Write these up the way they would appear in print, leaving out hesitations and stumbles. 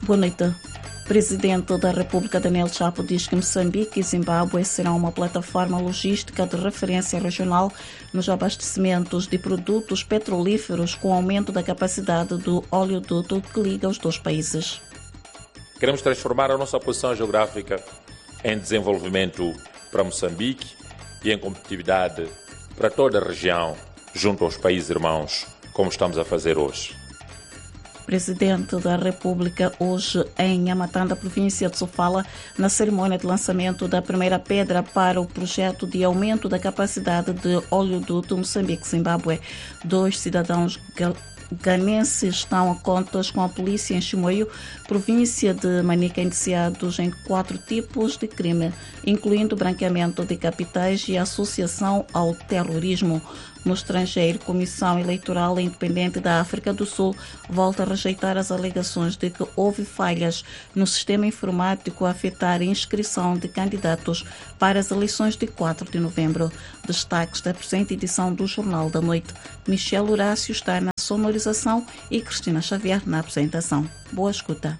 Boa noite. Presidente da República Daniel Chapo diz que Moçambique e Zimbábue serão uma plataforma logística de referência regional nos abastecimentos de produtos petrolíferos com aumento da capacidade do oleoduto que liga os dois países. Queremos transformar a nossa posição geográfica em desenvolvimento para Moçambique e em competitividade para toda a região junto aos países irmãos, como estamos a fazer hoje. Presidente da República hoje em Nhamatanda, província de Sofala, na cerimônia de lançamento da primeira pedra para o projeto de aumento da capacidade de oleoduto Moçambique-Zimbábue. 2 cidadãos ganenses estão a contas com a polícia em Chimoio, província de Manica, indiciados em 4 tipos de crime, incluindo branqueamento de capitais e associação ao terrorismo. No estrangeiro, Comissão Eleitoral Independente da África do Sul volta a rejeitar as alegações de que houve falhas no sistema informático a afetar a inscrição de candidatos para as eleições de 4 de novembro. Destaques da presente edição do Jornal da Noite. Michel Horácio está na sonorização e Cristina Xavier na apresentação. Boa escuta.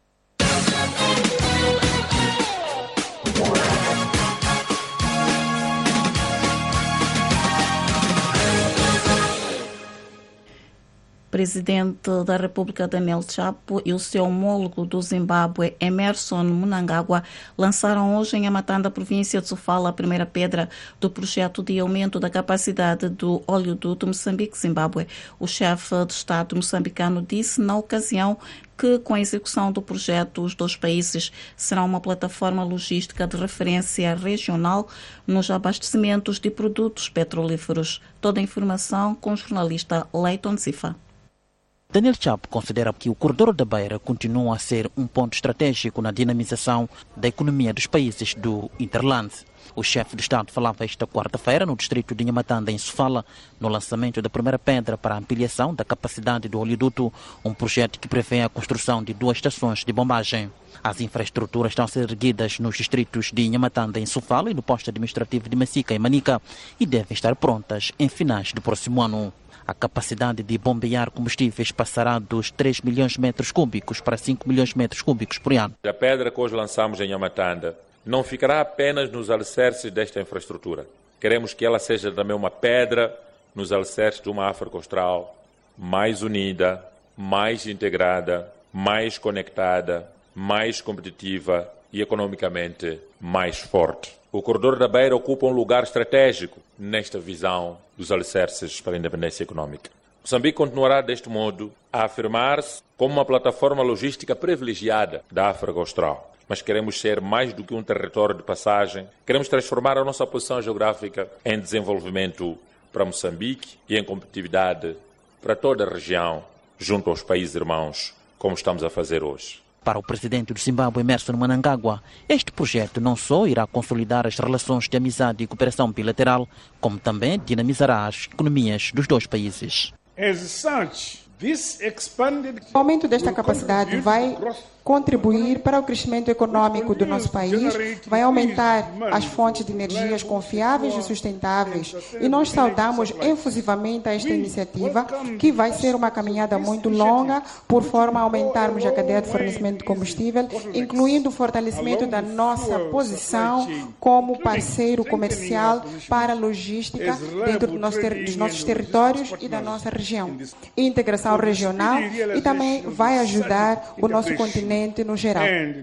Presidente da República Daniel Chapo e o seu homólogo do Zimbábue, Emmerson Mnangagwa, lançaram hoje em Nhamatanda, província de Sofala, a primeira pedra do projeto de aumento da capacidade do oleoduto Moçambique-Zimbábue. O chefe de Estado moçambicano disse na ocasião que, com a execução do projeto, os dois países serão uma plataforma logística de referência regional nos abastecimentos de produtos petrolíferos. Toda a informação com o jornalista Leiton Sifa. Daniel Chapo considera que o corredor da Beira continua a ser um ponto estratégico na dinamização da economia dos países do Interland. O chefe de Estado falava esta quarta-feira no distrito de Nhamatanda, em Sofala, no lançamento da primeira pedra para a ampliação da capacidade do oleoduto, um projeto que prevê a construção de 2 estações de bombagem. As infraestruturas estão a ser erguidas nos distritos de Nhamatanda, em Sofala, e no posto administrativo de Massica, em Manica, e devem estar prontas em finais do próximo ano. A capacidade de bombear combustíveis passará dos 3 milhões de metros cúbicos para 5 milhões de metros cúbicos por ano. A pedra que hoje lançamos em Nhamatanda não ficará apenas nos alicerces desta infraestrutura. Queremos que ela seja também uma pedra nos alicerces de uma África Austral mais unida, mais integrada, mais conectada, mais competitiva e economicamente mais forte. O corredor da Beira ocupa um lugar estratégico nesta visão dos alicerces para a independência econômica. Moçambique continuará, deste modo, a afirmar-se como uma plataforma logística privilegiada da África Austral. Mas queremos ser mais do que um território de passagem. Queremos transformar a nossa posição geográfica em desenvolvimento para Moçambique e em competitividade para toda a região, junto aos países irmãos, como estamos a fazer hoje. Para o presidente do Zimbábue, Emmerson Mnangagwa, este projeto não só irá consolidar as relações de amizade e cooperação bilateral, como também dinamizará as economias dos dois países. O aumento desta capacidade vai contribuir para o crescimento econômico do nosso país, vai aumentar as fontes de energias confiáveis e sustentáveis. E nós saudamos efusivamente esta iniciativa, que vai ser uma caminhada muito longa, por forma a aumentarmos a cadeia de fornecimento de combustível, incluindo o fortalecimento da nossa posição como parceiro comercial para a logística dentro dos nossos territórios e da nossa região. Integração regional e também vai ajudar o nosso continente no geral.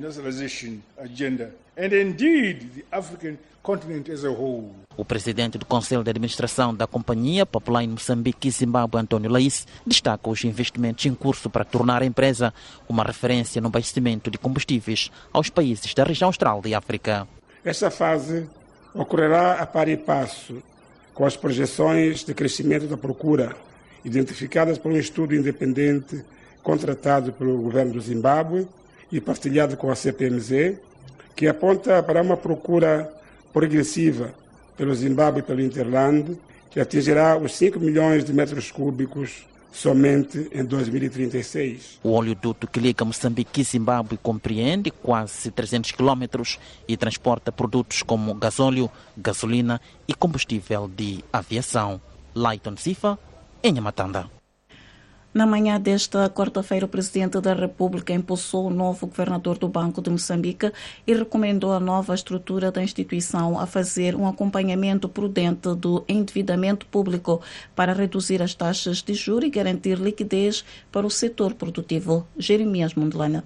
O presidente do Conselho de Administração da Companhia Pipeline Moçambique e Zimbábue, António Laís, destaca os investimentos em curso para tornar a empresa uma referência no abastecimento de combustíveis aos países da região austral de África. Esta fase ocorrerá a par e passo com as projeções de crescimento da procura identificadas por um estudo independente contratado pelo governo do Zimbábue e partilhado com a CPMZ, que aponta para uma procura progressiva pelo Zimbábue e pelo Interland, que atingirá os 5 milhões de metros cúbicos somente em 2036. O oleoduto que liga Moçambique e Zimbábue compreende quase 300 quilômetros e transporta produtos como gasóleo, gasolina e combustível de aviação. Leiton Sifa, em Nhamatanda. Na manhã desta quarta-feira, o Presidente da República impulsou o novo governador do Banco de Moçambique e recomendou à nova estrutura da instituição a fazer um acompanhamento prudente do endividamento público para reduzir as taxas de juros e garantir liquidez para o setor produtivo. Jeremias Mundelana.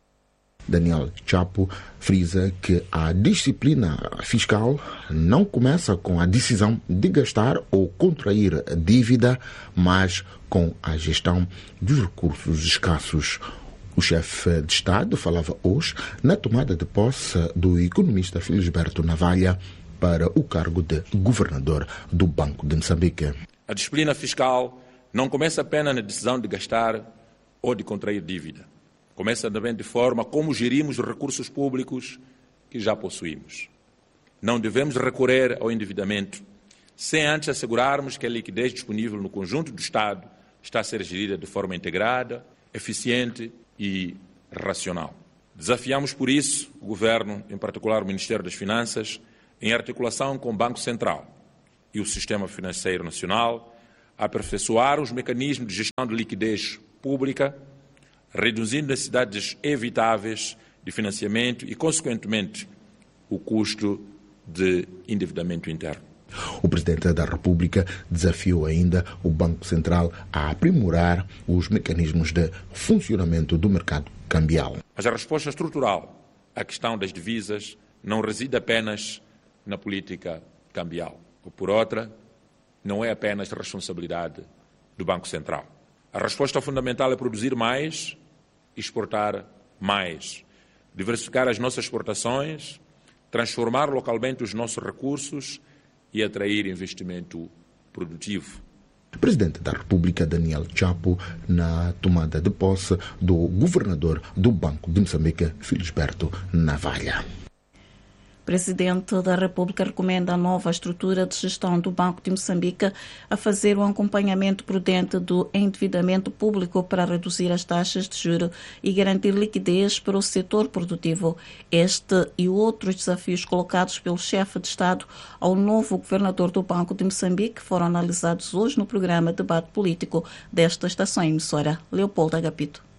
Daniel Chapo frisa que a disciplina fiscal não começa com a decisão de gastar ou contrair dívida, mas com a gestão dos recursos escassos. O chefe de Estado falava hoje na tomada de posse do economista Felisberto Navalha para o cargo de governador do Banco de Moçambique. A disciplina fiscal não começa apenas na decisão de gastar ou de contrair dívida. Começa também de forma como gerimos os recursos públicos que já possuímos. Não devemos recorrer ao endividamento sem antes assegurarmos que a liquidez disponível no conjunto do Estado está a ser gerida de forma integrada, eficiente e racional. Desafiamos, por isso, o Governo, em particular o Ministério das Finanças, em articulação com o Banco Central e o Sistema Financeiro Nacional, a aperfeiçoar os mecanismos de gestão de liquidez pública, reduzindo necessidades evitáveis de financiamento e, consequentemente, o custo de endividamento interno. O Presidente da República desafiou ainda o Banco Central a aprimorar os mecanismos de funcionamento do mercado cambial. Mas a resposta estrutural à questão das divisas não reside apenas na política cambial. Ou, por outra, não é apenas responsabilidade do Banco Central. A resposta fundamental é produzir mais e exportar mais, diversificar as nossas exportações, transformar localmente os nossos recursos e atrair investimento produtivo. O Presidente da República, Daniel Chapo, na tomada de posse do governador do Banco de Moçambique, Felisberto Navalha. O Presidente da República recomenda a nova estrutura de gestão do Banco de Moçambique a fazer um acompanhamento prudente do endividamento público para reduzir as taxas de juros e garantir liquidez para o setor produtivo. Este e outros desafios colocados pelo chefe de Estado ao novo governador do Banco de Moçambique foram analisados hoje no programa Debate Político desta estação emissora. Leopoldo Agapito.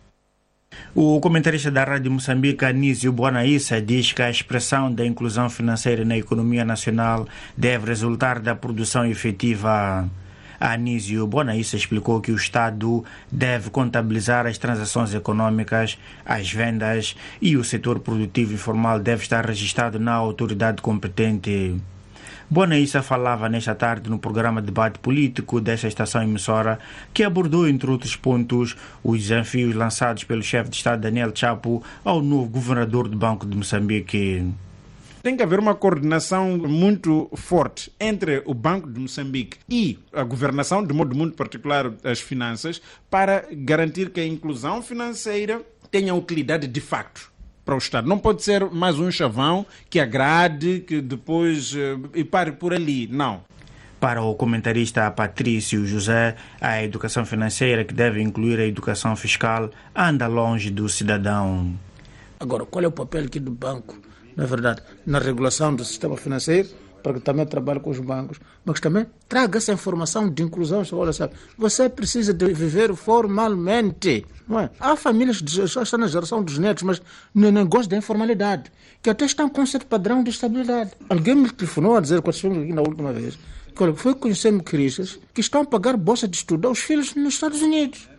O comentarista da Rádio Moçambique, Anísio Bonaissa, diz que a expressão da inclusão financeira na economia nacional deve resultar da produção efetiva. Anísio Bonaissa explicou que o Estado deve contabilizar as transações econômicas, as vendas e o setor produtivo informal deve estar registrado na autoridade competente. Bonaissa falava nesta tarde no programa Debate Político desta estação emissora, que abordou, entre outros pontos, os desafios lançados pelo chefe de Estado Daniel Chapo ao novo governador do Banco de Moçambique. Tem que haver uma coordenação muito forte entre o Banco de Moçambique e a governação, de modo muito particular as finanças, para garantir que a inclusão financeira tenha utilidade de facto para o Estado. Não pode ser mais um chavão que agrade, que depois e pare por ali. Não. Para o comentarista Patrício José, a educação financeira, que deve incluir a educação fiscal, anda longe do cidadão. Agora, qual é o papel aqui do banco, na verdade, na regulação do sistema financeiro, para que também trabalhe com os bancos, mas também traga essa informação de inclusão. Olha, sabe, você precisa de viver formalmente. Não é? Há famílias que já estão na geração dos netos, mas não gostam da informalidade, que até estão com um certo padrão de estabilidade. Alguém me telefonou a dizer, quando estivemos aqui na última vez, que olha, foi conhecer motoristas que estão a pagar bolsa de estudo aos filhos nos Estados Unidos.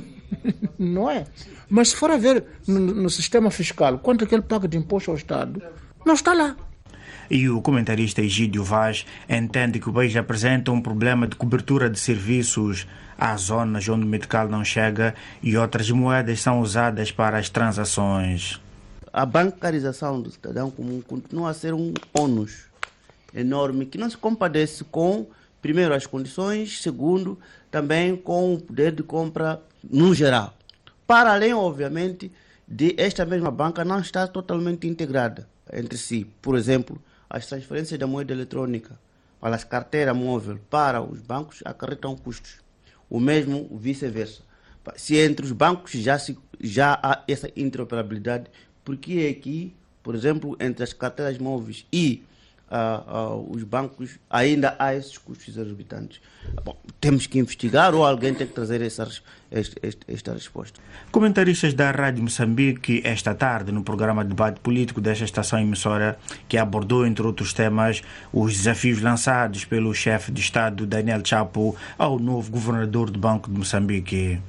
Não é? Mas se for a ver no sistema fiscal, quanto é que ele paga de imposto ao Estado, não está lá. E o comentarista Egídio Vaz entende que o país apresenta um problema de cobertura de serviços. Há zonas onde o medical não chega e outras moedas são usadas para as transações. A bancarização do cidadão comum continua a ser um ônus enorme que não se compadece com, primeiro, as condições, segundo, também com o poder de compra no geral. Para além, obviamente, de esta mesma banca não estar totalmente integrada entre si. Por exemplo, as transferências da moeda eletrônica para as carteiras móveis para os bancos acarretam custos. O mesmo vice-versa. Se entre os bancos já há essa interoperabilidade, por que é que, por exemplo, entre as carteiras móveis e os bancos, ainda há esses custos exorbitantes. Bom, temos que investigar ou alguém tem que trazer esta resposta. Comentaristas da Rádio Moçambique esta tarde no programa de debate político desta estação emissora, que abordou, entre outros temas, os desafios lançados pelo chefe de Estado Daniel Chapo ao novo governador do Banco de Moçambique.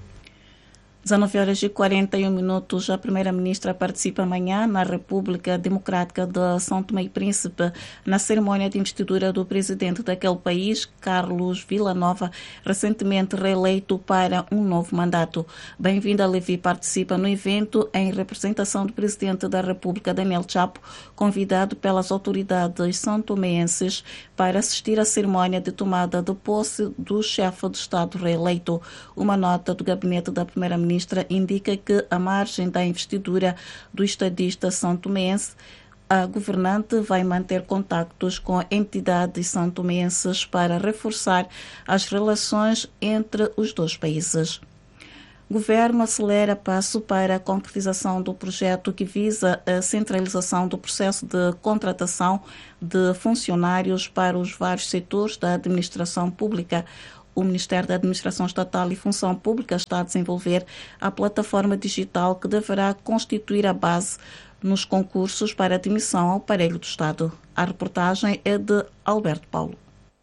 19h41. A primeira-ministra participa amanhã na República Democrática de São Tomé e Príncipe na cerimônia de investidura do presidente daquele país, Carlos Villanova, recentemente reeleito para um novo mandato. Bem-vinda, Levi participa no evento em representação do presidente da República, Daniel Chapo, convidado pelas autoridades santomenses para assistir à cerimônia de tomada de posse do chefe de Estado reeleito. Uma nota do gabinete da primeira-ministra indica que, à margem da investidura do estadista santomense, a governante vai manter contactos com entidades santomenses para reforçar as relações entre os dois países. O governo acelera passo para a concretização do projeto que visa a centralização do processo de contratação de funcionários para os vários setores da administração pública. O Ministério da Administração Estatal e Função Pública está a desenvolver a plataforma digital que deverá constituir a base nos concursos para admissão ao aparelho do Estado. A reportagem é de Alberto Paulo.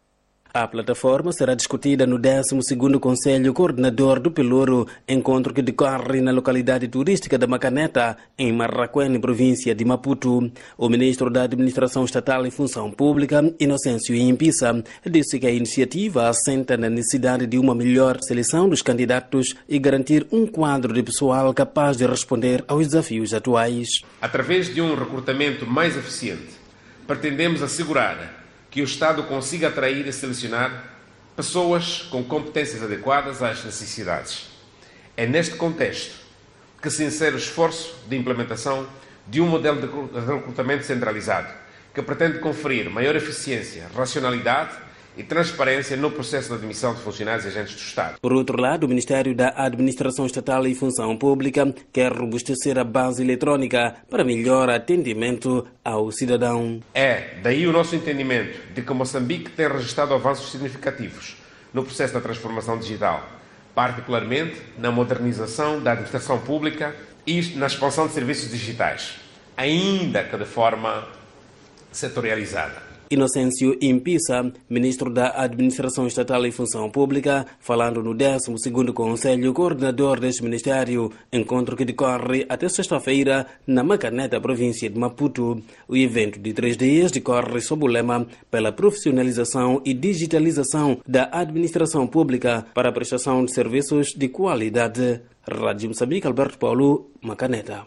A plataforma será discutida no 12º Conselho Coordenador do Pelouro, encontro que decorre na localidade turística da Macaneta, em Marraquém, província de Maputo. O ministro da Administração Estatal e Função Pública, Inocêncio Impisa, disse que a iniciativa assenta na necessidade de uma melhor seleção dos candidatos e garantir um quadro de pessoal capaz de responder aos desafios atuais. Através de um recrutamento mais eficiente, pretendemos assegurar que o Estado consiga atrair e selecionar pessoas com competências adequadas às necessidades. É neste contexto que se insere o esforço de implementação de um modelo de recrutamento centralizado, que pretende conferir maior eficiência, racionalidade e transparência no processo de admissão de funcionários e agentes do Estado. Por outro lado, o Ministério da Administração Estatal e Função Pública quer robustecer a base eletrónica para melhor atendimento ao cidadão. É daí o nosso entendimento de que Moçambique tem registrado avanços significativos no processo da transformação digital, particularmente na modernização da administração pública e na expansão de serviços digitais, ainda que de forma setorializada. Inocêncio Impisa, ministro da Administração Estatal e Função Pública, falando no 12º Conselho Coordenador deste Ministério, encontro que decorre até sexta-feira na Macaneta, província de Maputo. O evento de 3 dias decorre sob o lema pela profissionalização e digitalização da administração pública para a prestação de serviços de qualidade. Rádio Moçambique, Alberto Paulo, Macaneta.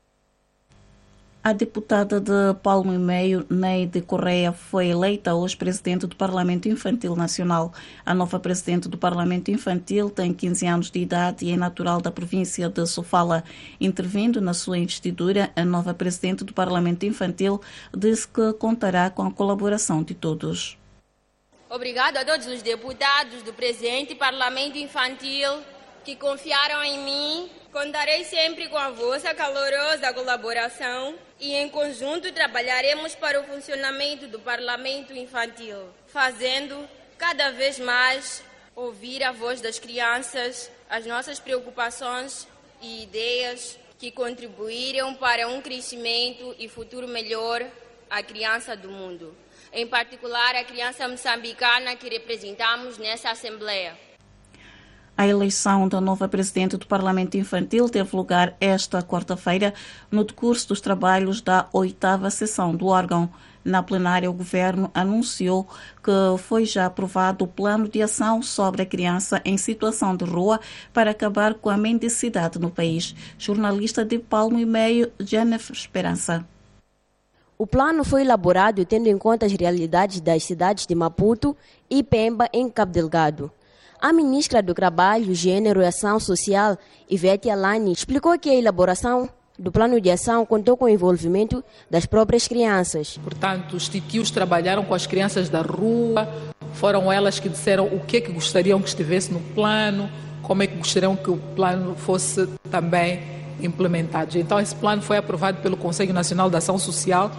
A deputada de Palmo e Meio, Neide Correia, foi eleita hoje presidente do Parlamento Infantil Nacional. A nova presidente do Parlamento Infantil tem 15 anos de idade e é natural da província de Sofala. Intervindo na sua investidura, a nova presidente do Parlamento Infantil disse que contará com a colaboração de todos. Obrigado a todos os deputados do presente Parlamento Infantil que confiaram em mim. Contarei sempre com a vossa calorosa colaboração e, em conjunto, trabalharemos para o funcionamento do Parlamento Infantil, fazendo cada vez mais ouvir a voz das crianças, as nossas preocupações e ideias que contribuíram para um crescimento e futuro melhor à criança do mundo, em particular a criança moçambicana que representamos nessa Assembleia. A eleição da nova presidente do Parlamento Infantil teve lugar esta quarta-feira no decurso dos trabalhos da 8ª sessão do órgão. Na plenária, o governo anunciou que foi já aprovado o plano de ação sobre a criança em situação de rua para acabar com a mendicidade no país. Jornalista de Palmo e Meio, Jennifer Esperança. O plano foi elaborado tendo em conta as realidades das cidades de Maputo e Pemba, em Cabo Delgado. A ministra do Trabalho, Gênero e Ação Social, Ivete Alani, explicou que a elaboração do plano de ação contou com o envolvimento das próprias crianças. Portanto, os titios trabalharam com as crianças da rua, foram elas que disseram o que gostariam que estivesse no plano, como é que gostariam que o plano fosse também implementado. Então, esse plano foi aprovado pelo Conselho Nacional de Ação Social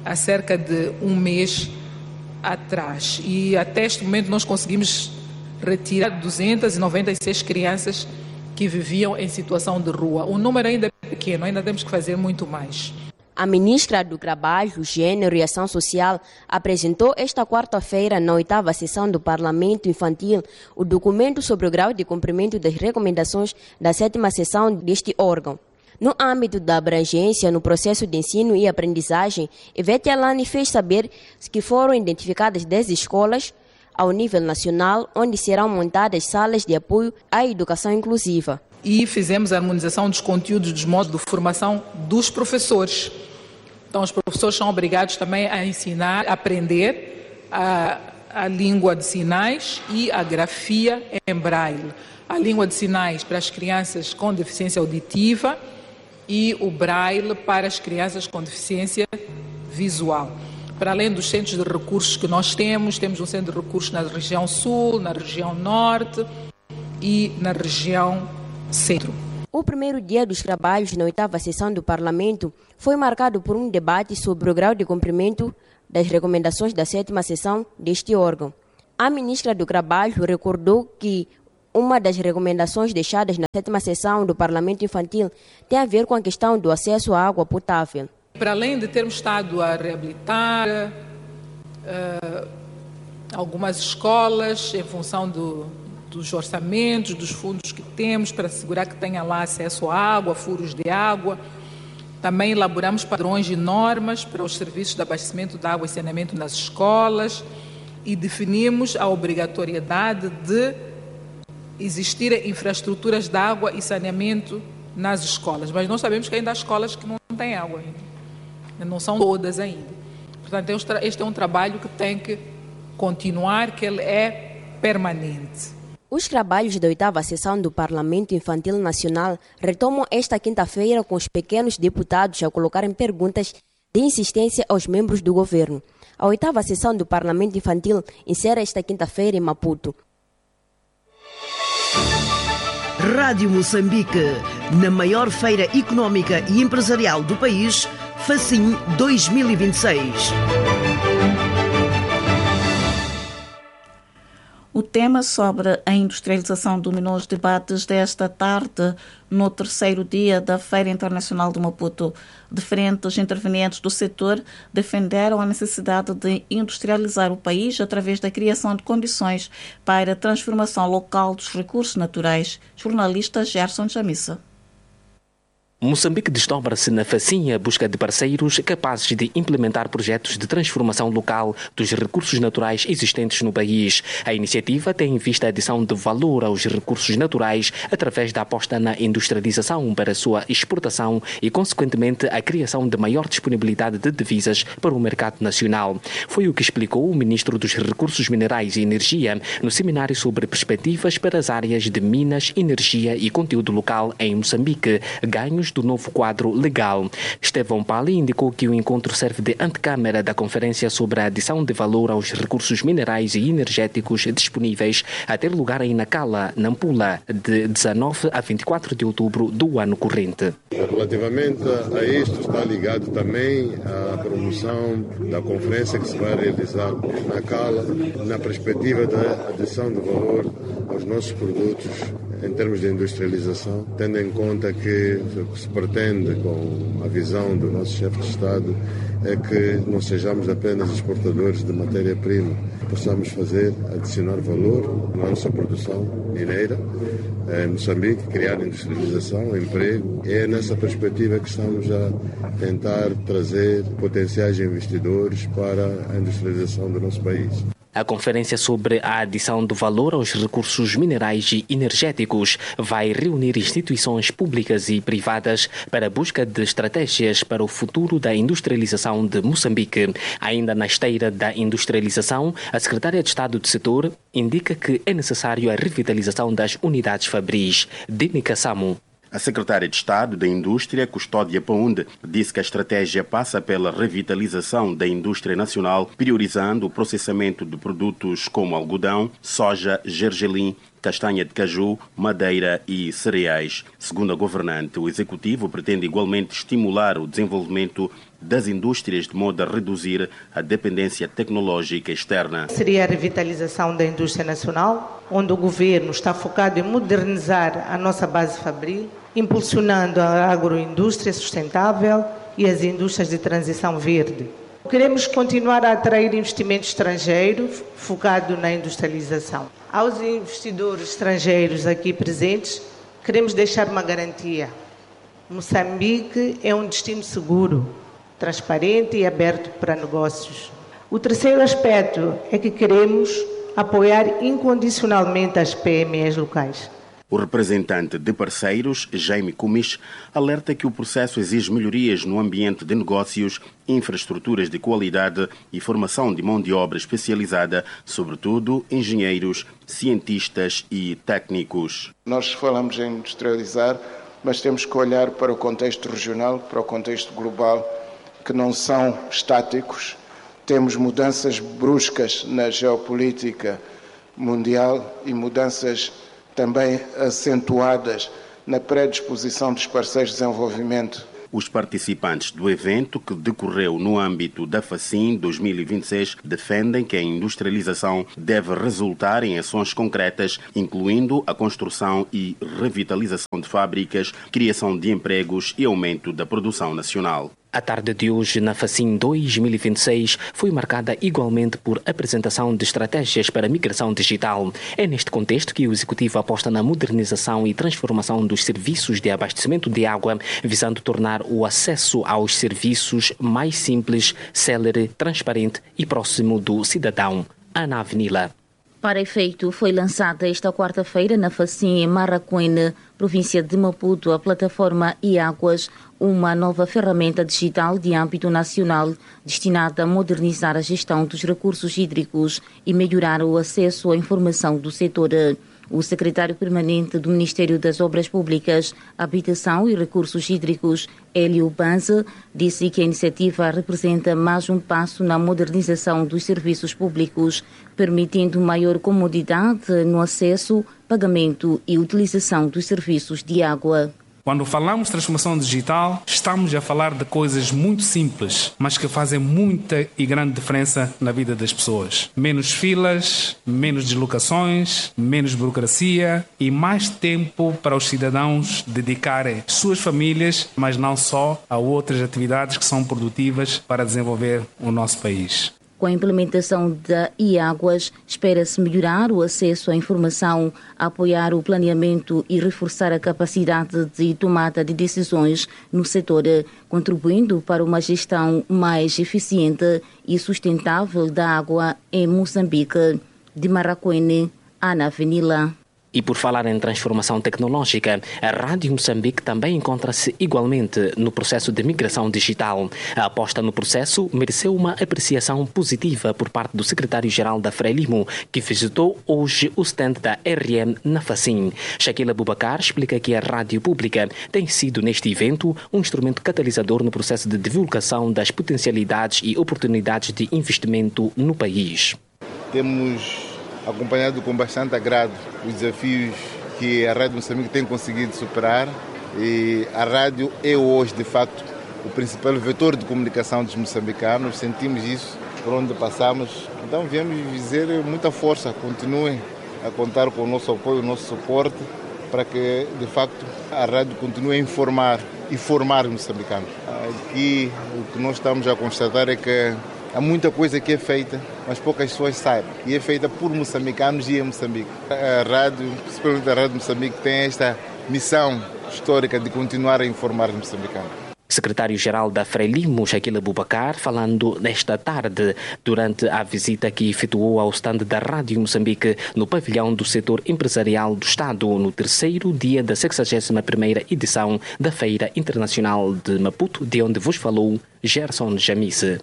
há cerca de um mês atrás. E até este momento nós conseguimos retirar 296 crianças que viviam em situação de rua. O número ainda é pequeno, ainda temos que fazer muito mais. A ministra do Trabalho, Gênero e Ação Social apresentou esta quarta-feira, na 8ª sessão do Parlamento Infantil, o documento sobre o grau de cumprimento das recomendações da 7ª sessão deste órgão. No âmbito da abrangência no processo de ensino e aprendizagem, Ivete Alane fez saber que foram identificadas 10 escolas ao nível nacional, onde serão montadas salas de apoio à educação inclusiva. E fizemos a harmonização dos conteúdos dos modos de formação dos professores. Então, os professores são obrigados também a ensinar, a aprender a língua de sinais e a grafia em braille. A língua de sinais para as crianças com deficiência auditiva e o braille para as crianças com deficiência visual. Para além dos centros de recursos que nós temos um centro de recursos na região sul, na região norte e na região centro. O primeiro dia dos trabalhos na 8ª sessão do Parlamento foi marcado por um debate sobre o grau de cumprimento das recomendações da 7ª sessão deste órgão. A ministra do Trabalho recordou que uma das recomendações deixadas na 7ª sessão do Parlamento Infantil tem a ver com a questão do acesso à água potável. Para além de termos estado a reabilitar algumas escolas em função dos orçamentos, dos fundos que temos para assegurar que tenha lá acesso à água, furos de água. Também elaboramos padrões e normas para os serviços de abastecimento de água e saneamento nas escolas e definimos a obrigatoriedade de existirem infraestruturas de água e saneamento nas escolas. Mas nós sabemos que ainda há escolas que não têm água ainda. Não são todas ainda. Portanto, este é um trabalho que tem que continuar, que ele é permanente. Os trabalhos da 8ª sessão do Parlamento Infantil Nacional retomam esta quinta-feira com os pequenos deputados a colocarem perguntas de insistência aos membros do governo. A 8ª sessão do Parlamento Infantil encerra esta quinta-feira em Maputo. Rádio Moçambique, na maior feira económica e empresarial do país, Facim 2026. O tema sobre a industrialização dominou os debates desta tarde, no terceiro dia da Feira Internacional de Maputo. Diferentes intervenientes do setor defenderam a necessidade de industrializar o país através da criação de condições para a transformação local dos recursos naturais. Jornalista Gerson Jamissa. Moçambique desdobra-se na facinha busca de parceiros capazes de implementar projetos de transformação local dos recursos naturais existentes no país. A iniciativa tem em vista a adição de valor aos recursos naturais através da aposta na industrialização para sua exportação e, consequentemente, a criação de maior disponibilidade de divisas para o mercado nacional. Foi o que explicou o ministro dos Recursos Minerais e Energia no seminário sobre perspectivas para as áreas de minas, energia e conteúdo local em Moçambique, ganhos do novo quadro legal. Estevão Pali indicou que o encontro serve de antecâmara da conferência sobre a adição de valor aos recursos minerais e energéticos disponíveis a ter lugar em Nacala, Nampula, de 19 a 24 de outubro do ano corrente. Relativamente a isto, está ligado também à promoção da conferência que se vai realizar na Nacala, na perspectiva da adição de valor aos nossos produtos em termos de industrialização, tendo em conta que o que se pretende com a visão do nosso chefe de Estado é que não sejamos apenas exportadores de matéria-prima, possamos adicionar valor na nossa produção mineira em Moçambique, criar industrialização, emprego. É nessa perspectiva que estamos a tentar trazer potenciais investidores para a industrialização do nosso país. A conferência sobre a adição de valor aos recursos minerais e energéticos vai reunir instituições públicas e privadas para a busca de estratégias para o futuro da industrialização de Moçambique. Ainda na esteira da industrialização, a secretária de Estado do setor indica que é necessário a revitalização das unidades fabris. Dini Kassamo. A secretária de Estado da Indústria, Custódia Paunde, disse que a estratégia passa pela revitalização da indústria nacional, priorizando o processamento de produtos como algodão, soja, gergelim, castanha de caju, madeira e cereais. Segundo a governante, o Executivo pretende igualmente estimular o desenvolvimento das indústrias de modo a reduzir a dependência tecnológica externa. Seria a revitalização da indústria nacional, onde o governo está focado em modernizar a nossa base fabril, impulsionando a agroindústria sustentável e as indústrias de transição verde. Queremos continuar a atrair investimento estrangeiro focado na industrialização. Aos investidores estrangeiros aqui presentes, queremos deixar uma garantia. Moçambique é um destino seguro, transparente e aberto para negócios. O terceiro aspecto é que queremos apoiar incondicionalmente as PMEs locais. O representante de parceiros, Jaime Kumis, alerta que o processo exige melhorias no ambiente de negócios, infraestruturas de qualidade e formação de mão de obra especializada, sobretudo engenheiros, cientistas e técnicos. Nós falamos em industrializar, mas temos que olhar para o contexto regional, para o contexto global, que não são estáticos. Temos mudanças bruscas na geopolítica mundial e mudanças também acentuadas na predisposição dos parceiros de desenvolvimento. Os participantes do evento, que decorreu no âmbito da FACIN 2026, defendem que a industrialização deve resultar em ações concretas, incluindo a construção e revitalização de fábricas, criação de empregos e aumento da produção nacional. A tarde de hoje na FACIN 2026 foi marcada igualmente por apresentação de estratégias para a migração digital. É neste contexto que o Executivo aposta na modernização e transformação dos serviços de abastecimento de água, visando tornar o acesso aos serviços mais simples, célere, transparente e próximo do cidadão. Ana Avenila. Para efeito, foi lançada esta quarta-feira na FACIN em Maracuene, província de Maputo, a plataforma e-Águas, uma nova ferramenta digital de âmbito nacional destinada a modernizar a gestão dos recursos hídricos e melhorar o acesso à informação do setor. O secretário permanente do Ministério das Obras Públicas, Habitação e Recursos Hídricos, Hélio Banza, disse que a iniciativa representa mais um passo na modernização dos serviços públicos, permitindo maior comodidade no acesso, pagamento e utilização dos serviços de água. Quando falamos de transformação digital, estamos a falar de coisas muito simples, mas que fazem muita e grande diferença na vida das pessoas. Menos filas, menos deslocações, menos burocracia e mais tempo para os cidadãos dedicarem suas famílias, mas não só, a outras atividades que são produtivas para desenvolver o nosso país. Com a implementação da e-Águas, espera-se melhorar o acesso à informação, apoiar o planeamento e reforçar a capacidade de tomada de decisões no setor, contribuindo para uma gestão mais eficiente e sustentável da água em Moçambique. De Maracuene, Ana Avenila. E por falar em transformação tecnológica, a Rádio Moçambique também encontra-se igualmente no processo de migração digital. A aposta no processo mereceu uma apreciação positiva por parte do secretário-geral da Frelimo, que visitou hoje o stand da RM na FACIN. Shaquila Bubacar explica que a rádio pública tem sido, neste evento, um instrumento catalisador no processo de divulgação das potencialidades e oportunidades de investimento no país. Temos acompanhado com bastante agrado os desafios que a Rádio Moçambique tem conseguido superar, e a rádio é hoje, de facto, o principal vetor de comunicação dos moçambicanos. Sentimos isso por onde passamos. Então viemos dizer muita força, continuem a contar com o nosso apoio, o nosso suporte, para que, de facto, a rádio continue a informar e formar os moçambicanos. Aqui o que nós estamos a constatar é que há muita coisa que é feita, mas poucas pessoas sabem. E é feita por moçambicanos e em Moçambique. A rádio, principalmente a Rádio Moçambique, tem esta missão histórica de continuar a informar os moçambicanos. Secretário-geral da Frelimo, Shaquila Bubacar, falando nesta tarde durante a visita que efetuou ao stand da Rádio Moçambique no pavilhão do setor empresarial do Estado, no terceiro dia da 61ª edição da Feira Internacional de Maputo, de onde vos falou Gerson Jamice.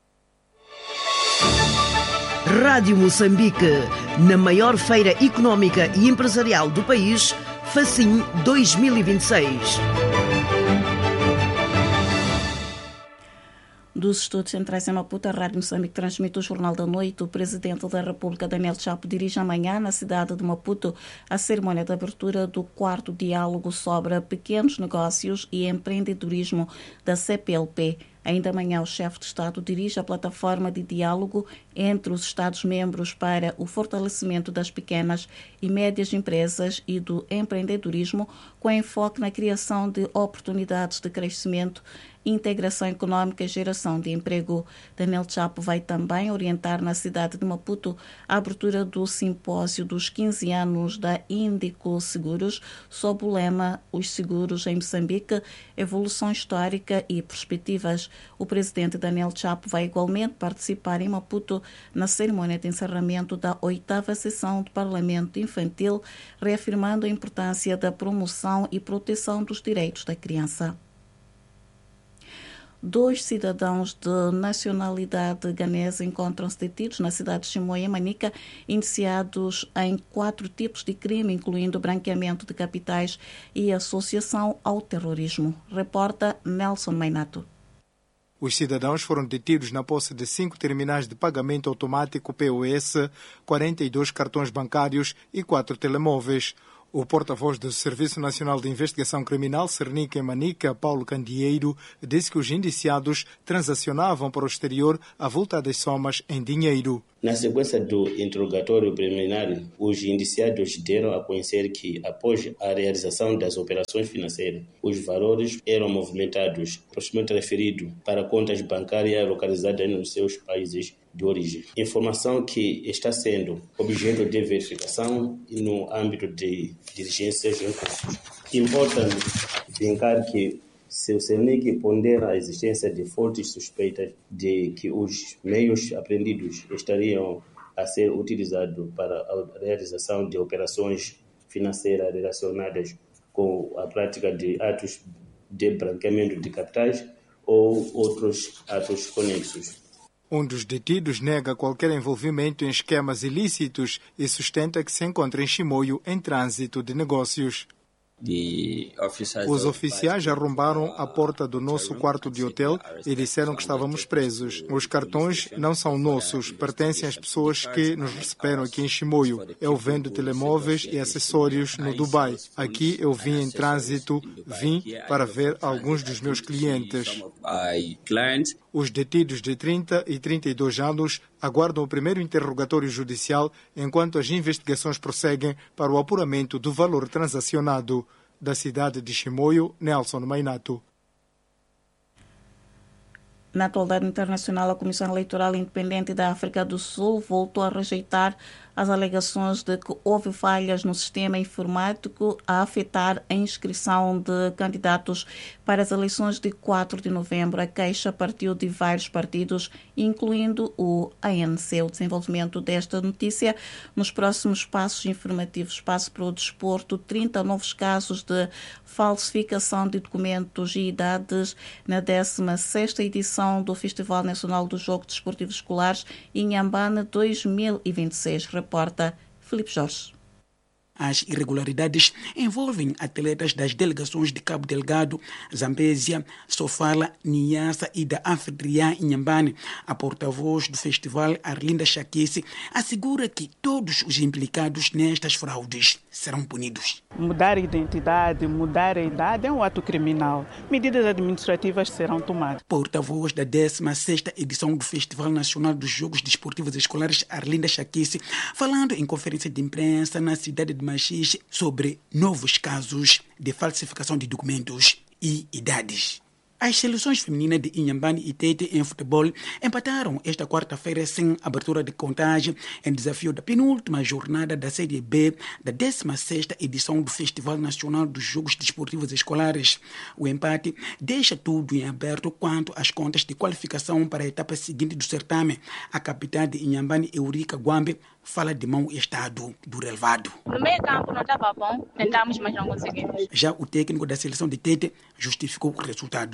Rádio Moçambique, na maior feira económica e empresarial do país, FACIN 2026. dos Estudos Centrais em Maputo, a Rádio Moçambique transmite o Jornal da Noite. O Presidente da República, Daniel Chapo, dirige amanhã na cidade de Maputo a cerimônia de abertura do 4º Diálogo sobre Pequenos Negócios e Empreendedorismo da CPLP. Ainda amanhã, o chefe de Estado dirige a plataforma de diálogo entre os Estados-membros para o fortalecimento das pequenas e médias empresas e do empreendedorismo, com enfoque na criação de oportunidades de crescimento, integração econômica e geração de emprego. Daniel Chapo vai também orientar na cidade de Maputo a abertura do simpósio dos 15 anos da Índico Seguros, sob o lema Os Seguros em Moçambique, Evolução Histórica e Perspectivas. O presidente Daniel Chapo vai igualmente participar em Maputo na cerimônia de encerramento da 8ª sessão do Parlamento Infantil, reafirmando a importância da promoção e proteção dos direitos da criança. 2 cidadãos de nacionalidade ganesa encontram-se detidos na cidade de Chimoio, em Manica, indiciados em 4 tipos de crime, incluindo branqueamento de capitais e associação ao terrorismo. Reporta Nelson Mainato. Os cidadãos foram detidos na posse de 5 terminais de pagamento automático POS, 42 cartões bancários e 4 telemóveis. O porta-voz do Serviço Nacional de Investigação Criminal, Cernic em Manica, Paulo Candieiro, disse que os indiciados transacionavam para o exterior avultadas somas em dinheiro. Na sequência do interrogatório preliminar, os indiciados deram a conhecer que, após a realização das operações financeiras, os valores eram movimentados, aproximadamente referido, para contas bancárias localizadas nos seus países de origem. Informação que está sendo objeto de verificação no âmbito de diligências em curso. Importa vincar que se o CENIC pondera a existência de fortes suspeitas de que os meios apreendidos estariam a ser utilizados para a realização de operações financeiras relacionadas com a prática de atos de branqueamento de capitais ou outros atos conexos. Um dos detidos nega qualquer envolvimento em esquemas ilícitos e sustenta que se encontra em Chimoio em trânsito de negócios. Os oficiais arrombaram a porta do nosso quarto de hotel e disseram que estávamos presos. Os cartões não são nossos, pertencem às pessoas que nos receberam aqui em Chimoio. Eu vendo telemóveis e acessórios no Dubai. Aqui eu vim em trânsito, vim para ver alguns dos meus clientes. Os detidos de 30 e 32 anos aguardam o primeiro interrogatório judicial enquanto as investigações prosseguem para o apuramento do valor transacionado. Da cidade de Chimoio, Nelson Mainato. Na atualidade internacional, a Comissão Eleitoral Independente da África do Sul voltou a rejeitar as alegações de que houve falhas no sistema informático a afetar a inscrição de candidatos para as eleições de 4 de novembro. A queixa partiu de vários partidos, incluindo o ANC. O desenvolvimento desta notícia nos próximos passos informativos. Passo para o desporto. 30 novos casos de falsificação de documentos e idades na 16ª edição do Festival Nacional dos Jogos Desportivos Escolares Inhambane 2026. Reporta Filipe Jorge. As irregularidades envolvem atletas das delegações de Cabo Delgado, Zambésia, Sofala, Niassa e da anfitriã Inhambane. A porta-voz do festival, Arlinda Chaquice, assegura que todos os implicados nestas fraudes serão punidos. Mudar a identidade, mudar a idade é um ato criminal. Medidas administrativas serão tomadas. Porta-voz da 16ª edição do Festival Nacional dos Jogos Desportivos Escolares, Arlinda Chaquice, falando em conferência de imprensa na cidade de Machixe sobre novos casos de falsificação de documentos e idades. As seleções femininas de Inhambane e Tete em futebol empataram esta quarta-feira sem abertura de contagem em desafio da penúltima jornada da Série B da 16ª edição do Festival Nacional dos Jogos Desportivos Escolares. O empate deixa tudo em aberto quanto às contas de qualificação para a etapa seguinte do certame. A capitã de Inhambane, Eurica Guambe, fala de mau estado do relevado. No meio campo não estava bom, tentamos, mas não conseguimos. Já o técnico da seleção de Tete justificou o resultado.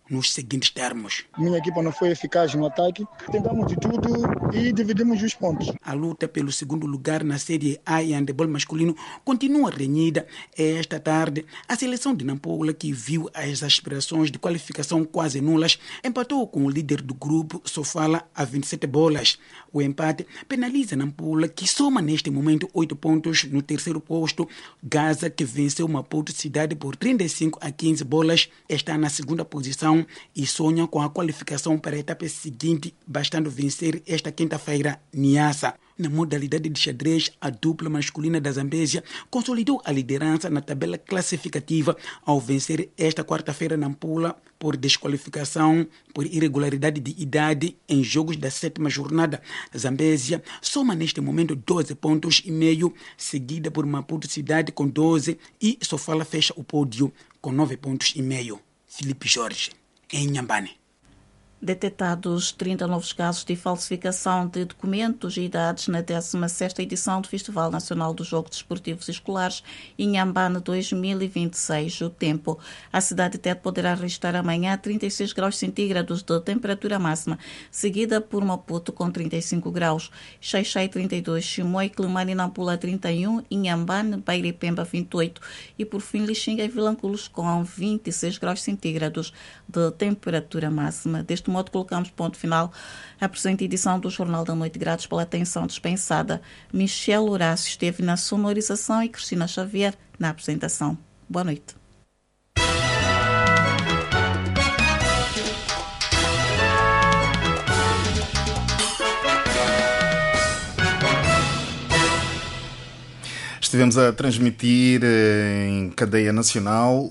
nos seguintes termos. Minha equipa não foi eficaz no ataque, tentamos de tudo e dividimos os pontos. A luta pelo segundo lugar na Série A e handebol masculino continua renhida. Esta tarde, a seleção de Nampula, que viu as aspirações de qualificação quase nulas, empatou com o líder do grupo, Sofala, a 27 bolas. O empate penaliza Nampula, que soma neste momento 8 pontos no terceiro posto. Gaza, que venceu Maputo Cidade por 35-15 bolas, está na segunda posição e sonha com a qualificação para a etapa seguinte, bastando vencer esta quinta-feira Niassa. Na modalidade de xadrez, a dupla masculina da Zambésia consolidou a liderança na tabela classificativa ao vencer esta quarta-feira Nampula por desqualificação por irregularidade de idade em jogos da 7ª jornada. Zambésia soma neste momento 12 pontos e meio, seguida por Maputo Cidade com 12 e Sofala fecha o pódio com 9 pontos e meio. Filipe Jorge, em Nhambane. Detetados 30 novos casos de falsificação de documentos e idades na 16ª edição do Festival Nacional dos Jogos Desportivos Escolares Inhambane 2026. O tempo. A cidade de Tete poderá registrar amanhã 36 graus centígrados de temperatura máxima, seguida por Maputo com 35 graus, Xai-Xai 32, Chimoio, Climane e Nampula 31, Inhambane, Beira e Pemba 28 e por fim Lixinga e Vilanculos com 26 graus centígrados de temperatura máxima. Deste modo, colocamos ponto final à presente edição do Jornal da Noite. Gratos pela atenção dispensada. Michel Horácio esteve na sonorização e Cristina Xavier na apresentação. Boa noite. Estivemos a transmitir em cadeia nacional